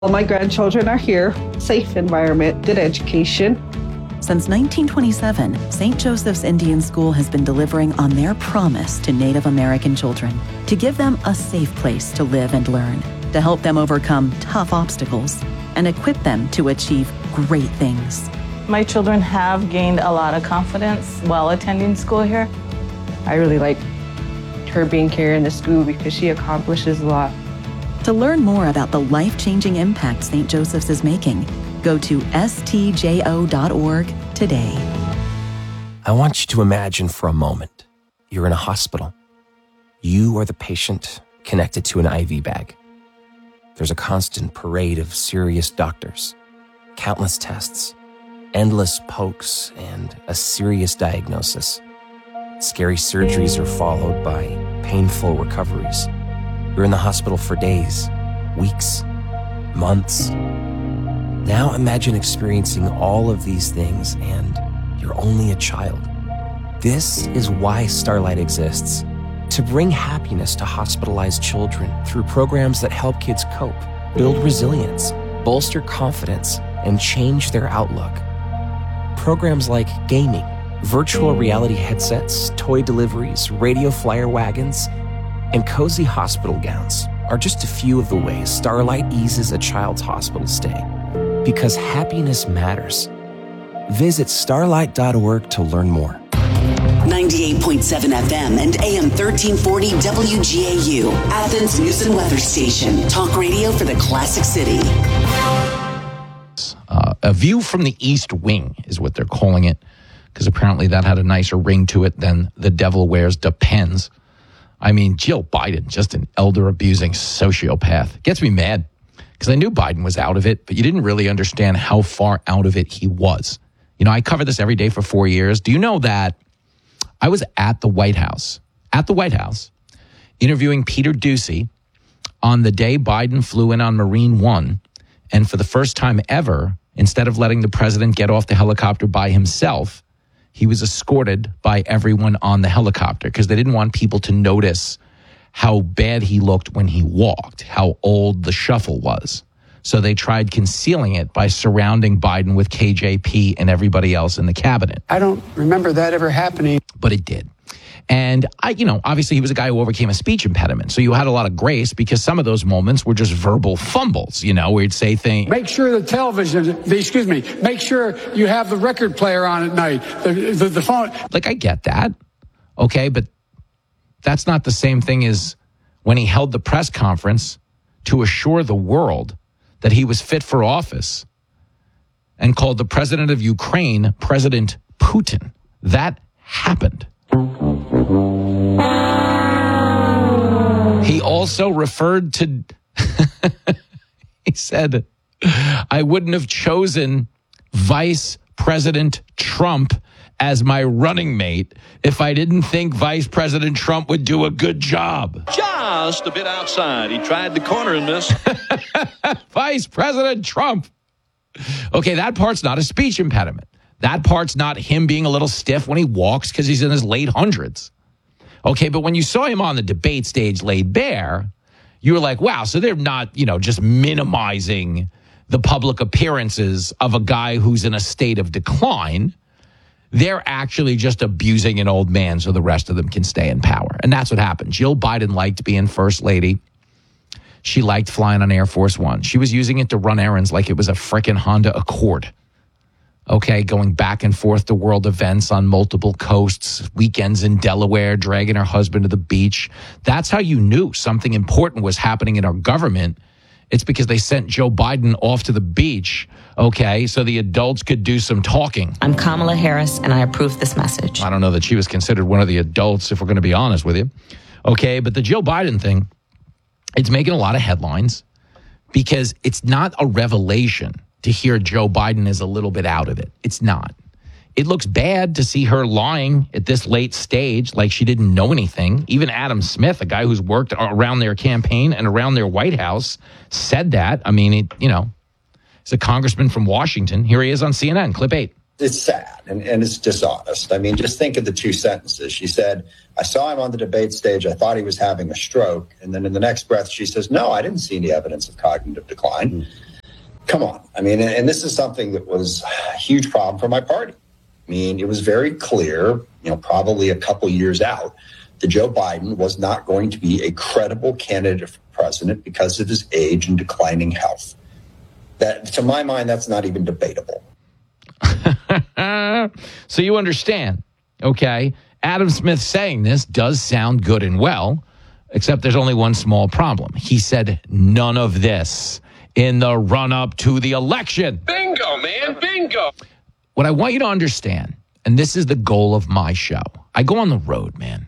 All my grandchildren are here. Safe environment, good education. Since 1927, St. Joseph's Indian School has been delivering on their promise to Native American children to give them a safe place to live and learn, to help them overcome tough obstacles, and equip them to achieve great things. My children have gained a lot of confidence while attending school here. I really like her being here in the school because she accomplishes a lot. To learn more about the life-changing impact St. Joseph's is making, go to stjo.org today. I want you to imagine for a moment you're in a hospital. You are the patient connected to an IV bag. There's a constant parade of serious doctors, countless tests, endless pokes, and a serious diagnosis. Scary surgeries are followed by painful recoveries. You're in the hospital for days, weeks, months. Now imagine experiencing all of these things and you're only a child. This is why Starlight exists, to bring happiness to hospitalized children through programs that help kids cope, build resilience, bolster confidence, and change their outlook. Programs like gaming, virtual reality headsets, toy deliveries, radio flyer wagons, and cozy hospital gowns are just a few of the ways Starlight eases a child's hospital stay. Because happiness matters. Visit starlight.org to learn more. 98.7 FM and AM 1340 WGAU, Athens News and Weather Station. Talk radio for the classic city. A view from the East Wing is what they're calling it, because apparently that had a nicer ring to it than The Devil Wears Depends. I mean, Jill Biden, just an elder-abusing sociopath. Gets me mad, because I knew Biden was out of it, but you didn't really understand how far out of it he was. You know, I covered this every day for 4 years. Do you know that I was at the White House, interviewing Peter Doocy on the day Biden flew in on Marine One, and for the first time ever, instead of letting the president get off the helicopter by himself, he was escorted by everyone on the helicopter because they didn't want people to notice how bad he looked when he walked, how old the shuffle was. So they tried concealing it by surrounding Biden with KJP and everybody else in the cabinet. I don't remember that ever happening. But it did. And obviously he was a guy who overcame a speech impediment. So you had a lot of grace because some of those moments were just verbal fumbles, where he'd say things. Make sure make sure you have the record player on at night, the phone. Like, I get that. Okay. But that's not the same thing as when he held the press conference to assure the world that he was fit for office and called the president of Ukraine President Putin. That happened. He also referred to, he said, I wouldn't have chosen Vice President Trump as my running mate if I didn't think Vice President Trump would do a good job. Just a bit outside. He tried the corner and missed. Vice President Trump. Okay, that part's not a speech impediment. That part's not him being a little stiff when he walks because he's in his late hundreds. Okay, but when you saw him on the debate stage laid bare, you were like, wow, so they're not, just minimizing the public appearances of a guy who's in a state of decline. They're actually just abusing an old man so the rest of them can stay in power. And that's what happened. Jill Biden liked being first lady. She liked flying on Air Force One. She was using it to run errands like it was a frickin' Honda Accord. Okay, going back and forth to world events on multiple coasts, weekends in Delaware, dragging her husband to the beach. That's how you knew something important was happening in our government. It's because they sent Joe Biden off to the beach, okay, so the adults could do some talking. I'm Kamala Harris, and I approve this message. I don't know that she was considered one of the adults, if we're going to be honest with you. Okay, but the Joe Biden thing, it's making a lot of headlines because it's not a revelation to hear Joe Biden is a little bit out of it. It's not. It looks bad to see her lying at this late stage like she didn't know anything. Even Adam Smith, a guy who's worked around their campaign and around their White House, said that. I mean, he's a congressman from Washington. Here he is on CNN, clip 8. It's sad and it's dishonest. I mean, just think of the two sentences. She said, I saw him on the debate stage. I thought he was having a stroke. And then in the next breath, she says, no, I didn't see any evidence of cognitive decline. come on. I mean, and this is something that was a huge problem for my party. I mean, it was very clear, probably a couple years out, that Joe Biden was not going to be a credible candidate for president because of his age and declining health. That, to my mind, that's not even debatable. So you understand, okay? Adam Smith saying this does sound good and well, except there's only one small problem. He said none of this in the run-up to the election. Bingo, man, bingo. What I want you to understand, and this is the goal of my show, I go on the road, man.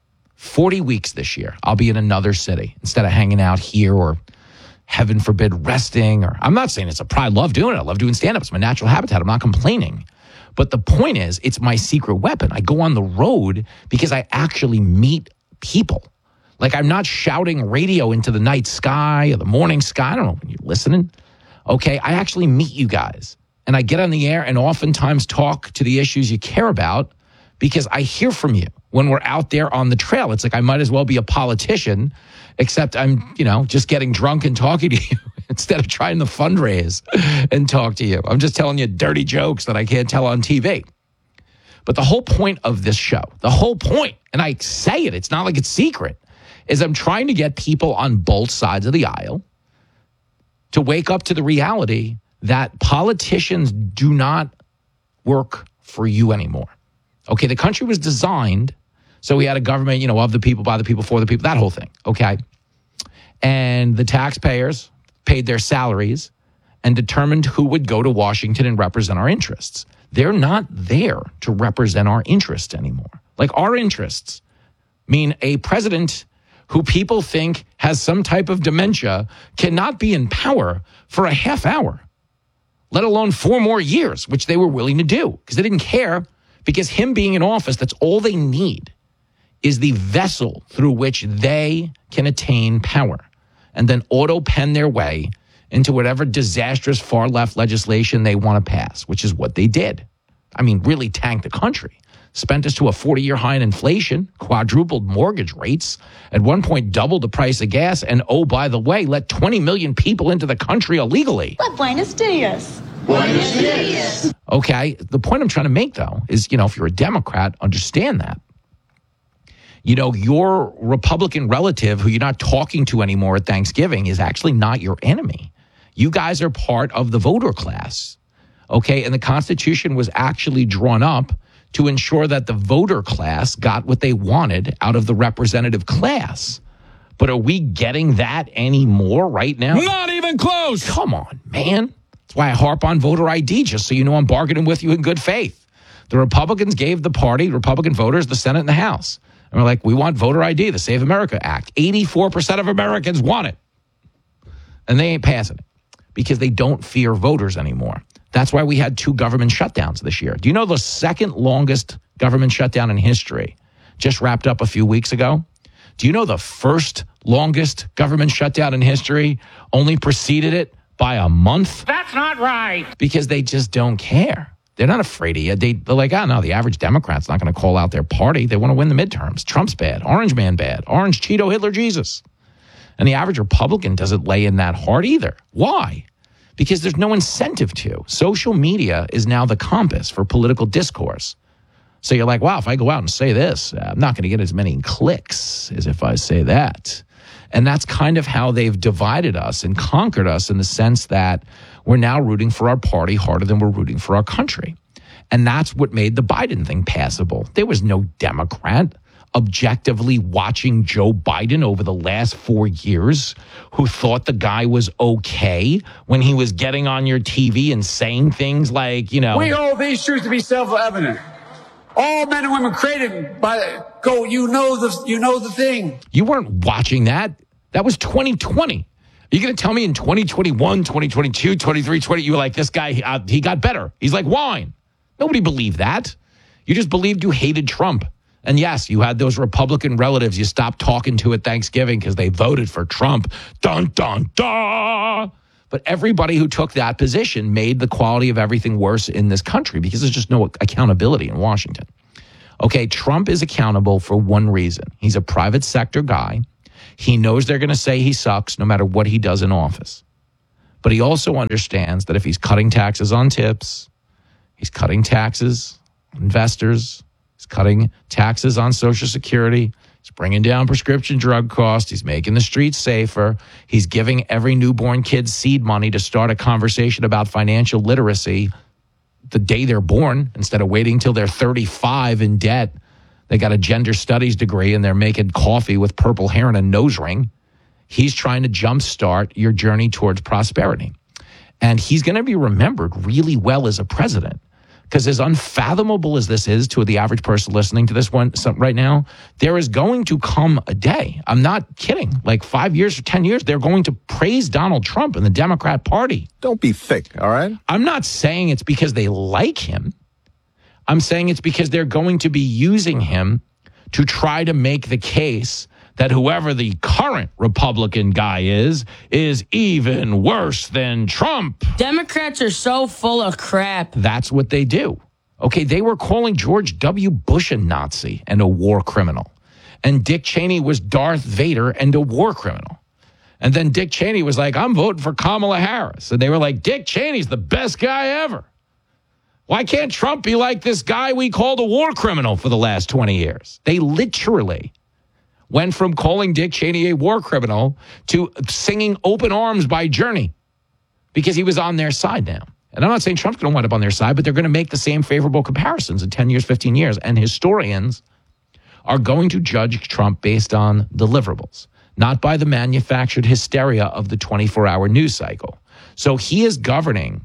40 weeks this year, I'll be in another city instead of hanging out here or, heaven forbid, resting. Or I'm not saying it's a pride. I love doing it. I love doing stand-up. It's my natural habitat. I'm not complaining. But the point is, it's my secret weapon. I go on the road because I actually meet people. Like, I'm not shouting radio into the night sky or the morning sky. I don't know when you're listening. Okay, I actually meet you guys. And I get on the air and oftentimes talk to the issues you care about because I hear from you when we're out there on the trail. It's like I might as well be a politician, except I'm, just getting drunk and talking to you instead of trying to fundraise and talk to you. I'm just telling you dirty jokes that I can't tell on TV. But the whole point of this show, the whole point, and I say it, it's not like it's secret, is I'm trying to get people on both sides of the aisle to wake up to the reality that politicians do not work for you anymore. Okay, the country was designed so we had a government, of the people, by the people, for the people, that whole thing, okay? And the taxpayers paid their salaries and determined who would go to Washington and represent our interests. They're not there to represent our interests anymore. Like, our interests mean a president who people think has some type of dementia cannot be in power for a half hour, let alone 4 more years, which they were willing to do because they didn't care, because him being in office, that's all they need is the vessel through which they can attain power and then auto-pen their way into whatever disastrous far-left legislation they want to pass, which is what they did. I mean, really tanked the country. Spent us to a 40-year high in inflation, quadrupled mortgage rates, at one point doubled the price of gas, and oh, by the way, let 20 million people into the country illegally. Well, buenos dias. Buenos dias. Okay, the point I'm trying to make, though, is, if you're a Democrat, understand that. Your Republican relative who you're not talking to anymore at Thanksgiving is actually not your enemy. You guys are part of the voter class, okay? And the Constitution was actually drawn up to ensure that the voter class got what they wanted out of the representative class. But are we getting that anymore right now? Not even close. Come on, man. That's why I harp on voter ID, just so you know I'm bargaining with you in good faith. The Republicans gave the party, Republican voters, the Senate and the House. And we're like, we want voter ID, the Save America Act. 84% of Americans want it. And they ain't passing it because they don't fear voters anymore. That's why we had 2 government shutdowns this year. Do you know the second longest government shutdown in history just wrapped up a few weeks ago? Do you know the first longest government shutdown in history only preceded it by a month? That's not right. Because they just don't care. They're not afraid of you. They're like, no, the average Democrat's not going to call out their party. They want to win the midterms. Trump's bad. Orange man bad. Orange Cheeto Hitler Jesus. And the average Republican doesn't lay in that hard either. Why? Because there's no incentive to. Social media is now the compass for political discourse. So you're like, wow, if I go out and say this, I'm not going to get as many clicks as if I say that. And that's kind of how they've divided us and conquered us in the sense that we're now rooting for our party harder than we're rooting for our country. And that's what made the Biden thing passable. There was no Democrat objectively watching Joe Biden over the last 4 years who thought the guy was okay when he was getting on your TV and saying things like, We hold these truths to be self-evident. All men and women created by you know the thing. You weren't watching that. That was 2020. Are you going to tell me in 2021, 2022, 2023, you were like, this guy, he got better. He's like wine. Nobody believed that. You just believed you hated Trump. And yes, you had those Republican relatives you stopped talking to at Thanksgiving because they voted for Trump. Dun, dun, dun. But everybody who took that position made the quality of everything worse in this country because there's just no accountability in Washington. Okay, Trump is accountable for one reason. He's a private sector guy. He knows they're going to say he sucks no matter what he does in office. But he also understands that if he's cutting taxes on tips, he's cutting taxes on investors, he's cutting taxes on Social Security, he's bringing down prescription drug costs, he's making the streets safer, he's giving every newborn kid seed money to start a conversation about financial literacy the day they're born instead of waiting till they're 35 in debt. They got a gender studies degree and they're making coffee with purple hair and a nose ring. He's trying to jumpstart your journey towards prosperity. And he's going to be remembered really well as a president. Because as unfathomable as this is to the average person listening to this one right now, there is going to come a day, I'm not kidding, like 5 years or 10 years, they're going to praise Donald Trump and the Democrat Party. Don't be thick, all right? I'm not saying it's because they like him. I'm saying it's because they're going to be using him to try to make the case that whoever the current Republican guy is even worse than Trump. Democrats are so full of crap. That's what they do. Okay, they were calling George W. Bush a Nazi and a war criminal. And Dick Cheney was Darth Vader and a war criminal. And then Dick Cheney was like, I'm voting for Kamala Harris. And they were like, Dick Cheney's the best guy ever. Why can't Trump be like this guy we called a war criminal for the last 20 years? They literally went from calling Dick Cheney a war criminal to singing Open Arms by Journey because he was on their side now. And I'm not saying Trump's going to wind up on their side, but they're going to make the same favorable comparisons in 10 years, 15 years. And historians are going to judge Trump based on deliverables, not by the manufactured hysteria of the 24-hour news cycle. So he is governing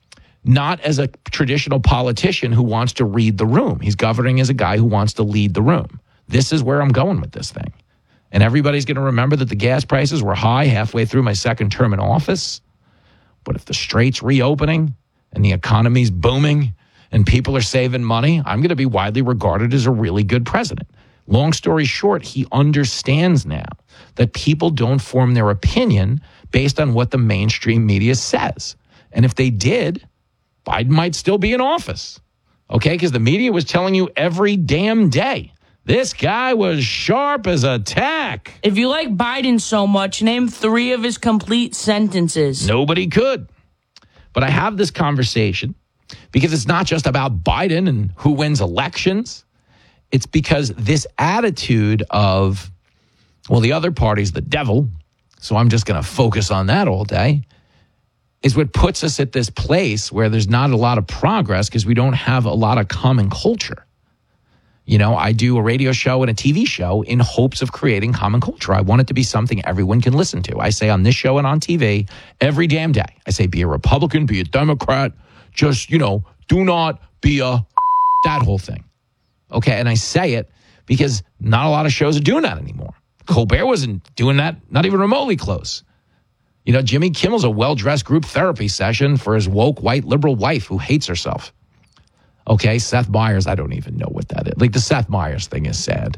not as a traditional politician who wants to read the room. He's governing as a guy who wants to lead the room. This is where I'm going with this thing. And everybody's going to remember that the gas prices were high halfway through my second term in office. But if the strait's reopening and the economy's booming and people are saving money, I'm going to be widely regarded as a really good president. Long story short, he understands now that people don't form their opinion based on what the mainstream media says. And if they did, Biden might still be in office. Okay, because the media was telling you every damn day, this guy was sharp as a tack. If you like Biden so much, name 3 of his complete sentences. Nobody could. But I have this conversation because it's not just about Biden and who wins elections. It's because this attitude of, well, the other party's the devil, so I'm just going to focus on that all day, is what puts us at this place where there's not a lot of progress because we don't have a lot of common culture. You know, I do a radio show and a TV show in hopes of creating common culture. I want it to be something everyone can listen to. I say on this show and on TV every damn day, I say, be a Republican, be a Democrat, just, do not be a that whole thing. Okay, and I say it because not a lot of shows are doing that anymore. Colbert wasn't doing that, not even remotely close. Jimmy Kimmel's a well-dressed group therapy session for his woke white liberal wife who hates herself. Okay, Seth Meyers, I don't even know what that is. Like, the Seth Meyers thing is sad.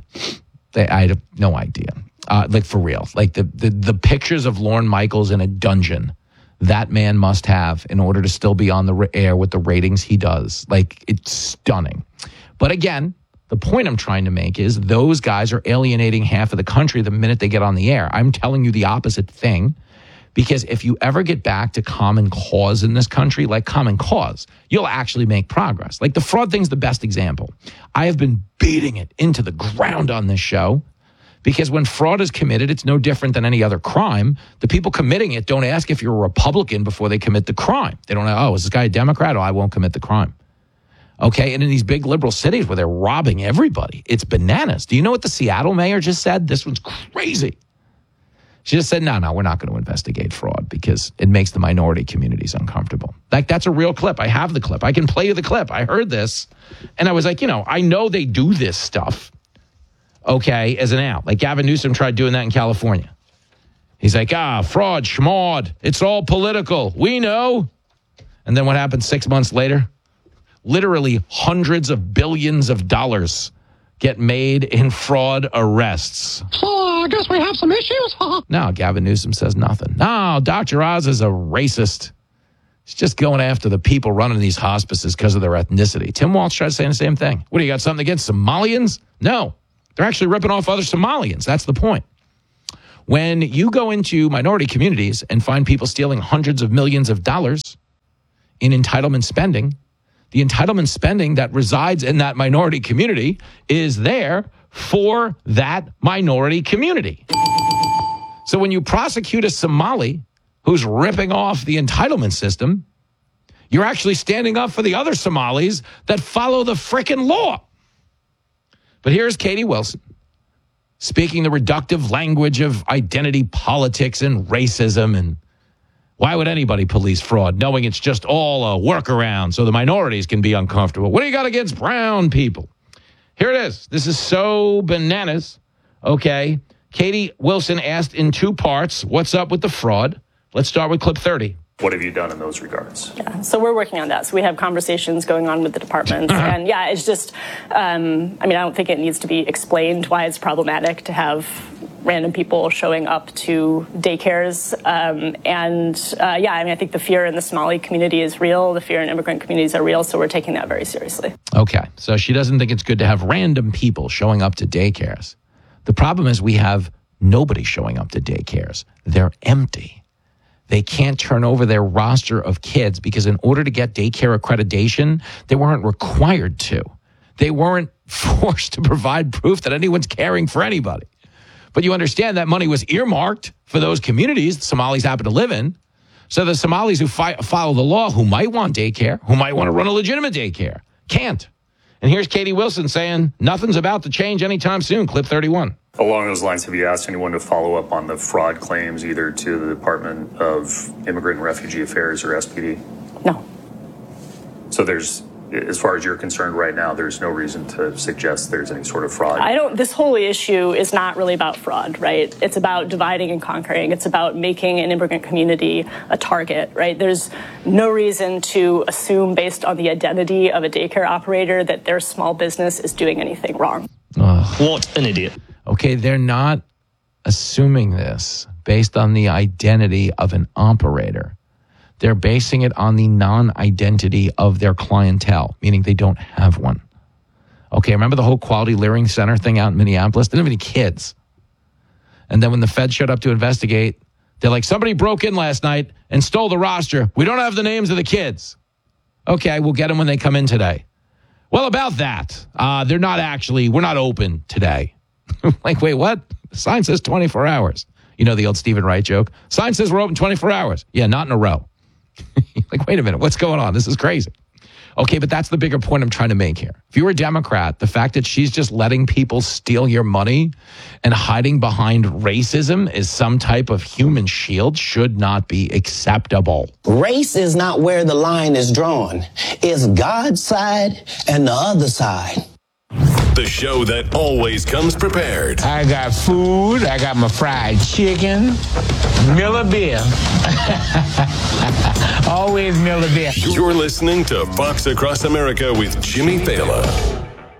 I have no idea. Like, for real. Like, the pictures of Lorne Michaels in a dungeon that man must have in order to still be on the air with the ratings he does. Like, it's stunning. But again, the point I'm trying to make is those guys are alienating half of the country the minute they get on the air. I'm telling you the opposite thing. Because if you ever get back to common cause in this country, like common cause, you'll actually make progress. Like the fraud thing's the best example. I have been beating it into the ground on this show because when fraud is committed, it's no different than any other crime. The people committing it don't ask if you're a Republican before they commit the crime. They don't know, is this guy a Democrat? Oh, I won't commit the crime. Okay, and in these big liberal cities where they're robbing everybody, it's bananas. Do you know what the Seattle mayor just said? This one's crazy. She just said, no, we're not going to investigate fraud because it makes the minority communities uncomfortable. Like, that's a real clip. I have the clip. I can play you the clip. I heard this. And I was like, I know they do this stuff, okay, as an out. Like Gavin Newsom tried doing that in California. He's like, fraud, schmawd. It's all political. We know. And then what happened 6 months later? Literally hundreds of billions of dollars get made in fraud arrests. I guess we have some issues. No, Gavin Newsom says nothing. No, Dr. Oz is a racist. He's just going after the people running these hospices because of their ethnicity. Tim Walz tried saying the same thing. What, do you got something against Somalians? No, they're actually ripping off other Somalians. That's the point. When you go into minority communities and find people stealing hundreds of millions of dollars in entitlement spending, the entitlement spending that resides in that minority community is there for that minority community. So when you prosecute a Somali who's ripping off the entitlement system, you're actually standing up for the other Somalis that follow the frickin' law. But here's Katie Wilson speaking the reductive language of identity politics and racism. And why would anybody police fraud knowing it's just all a workaround so the minorities can be uncomfortable? What do you got against brown people? Here it is. This is so bananas. Okay. Katie Wilson asked in two parts, what's up with the fraud? Let's start with clip 30. What have you done in those regards? Yeah, so we're working on that. So we have conversations going on with the departments. And yeah, it's just, I don't think it needs to be explained why it's problematic to have random people showing up to daycares. I think the fear in the Somali community is real. The fear in immigrant communities are real. So we're taking that very seriously. Okay. So she doesn't think it's good to have random people showing up to daycares. The problem is we have nobody showing up to daycares. They're empty. They can't turn over their roster of kids because in order to get daycare accreditation, they weren't required to. They weren't forced to provide proof that anyone's caring for anybody. But you understand that money was earmarked for those communities the Somalis happen to live in. So the Somalis who follow the law, who might want daycare, who might want to run a legitimate daycare, can't. And here's Katie Wilson saying nothing's about to change anytime soon. Clip 31. Along those lines, have you asked anyone to follow up on the fraud claims either to the Department of Immigrant and Refugee Affairs or SPD? No. So there's, as far as you're concerned right now, there's no reason to suggest there's any sort of fraud? This whole issue is not really about fraud, right? It's about dividing and conquering. It's about making an immigrant community a target, right? There's no reason to assume based on the identity of a daycare operator that their small business is doing anything wrong. What an idiot. Okay, they're not assuming this based on the identity of an operator. They're basing it on the non-identity of their clientele, meaning they don't have one. Okay, remember the whole Quality Learning Center thing out in Minneapolis? They didn't have any kids. And then when the feds showed up to investigate, they're like, somebody broke in last night and stole the roster. We don't have the names of the kids. Okay, we'll get them when they come in today. Well, about that, we're not open today. Like, wait, what? The sign says 24 hours. You know the old Stephen Wright joke? Sign says we're open 24 hours. Yeah, not in a row. Like, wait a minute, what's going on? This is crazy. Okay, but that's the bigger point I'm trying to make here. If you were a Democrat, the fact that she's just letting people steal your money and hiding behind racism is some type of human shield should not be acceptable. Race is not where the line is drawn. It's God's side and the other side. The show that always comes prepared. I got food. I got my fried chicken. Miller beer. Always Miller beer. You're listening to Fox Across America with Jimmy Fallon.